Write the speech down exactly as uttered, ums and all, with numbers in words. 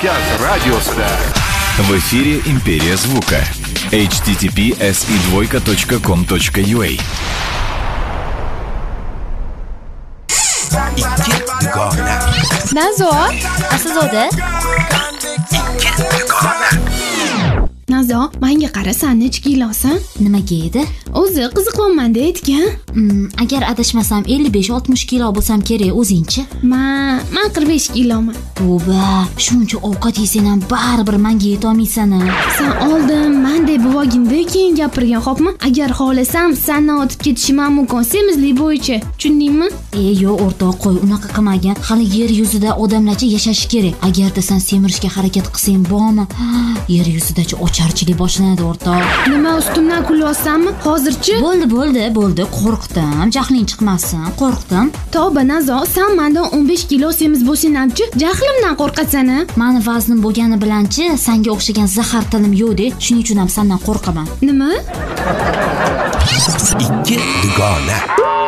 Toshkent radiosida. В эфире Империя звука. эйч ти ти пи эс и двойка точка ком точка ю а. Ikki dugona. Nazo, Aslzoda. Ikki dugona. Nazo, menga qara, sani ichki ilosan. Nimaga edi? O'zi qiziqyapman-da aytgan. Hmm, agar adashmasam ellik besh oltmish kilo bo'lsam kerak, o'zingchi? Men, men qirq besh kiloman. Tavba, shuncha ovqat yesang ham baribir menga yeta olmaysan-a. Sen oldin mendek buvogingda keyin gapirgan, xo'pmi? Agar xohlasam, sendan o'tib ketishim ham mumkin, semizlik bo'yicha. Tushundingmi? E, yo'q, o'rtoq, qo'y, unaqa qilmagin. Hali yer yuzida odamlarcha yashash kerak. Agarda sen semirishga harakat qilsang, bormi? Yer yuzidachi ocharchilik boshlanadi, o'rtoq. Nima, ustimdan kulyapsanmi? Hozirchi? Bo'ldi, bo'ldi, bo'ldi. Qo'rqdim. Jahling chiqmasin. Qo'rqdim. Tavba Nazo, sen mendan o'n besh kilo semiz bo'lsang hamchi, jahlimdan qo'rqasan-a? Meni vaznim bo'lgani bilanchi, senga o'xshagan zahar tilim yo'q-de, shuning uchun ham sendan qo'rqaman. Nima? Ikki dugona.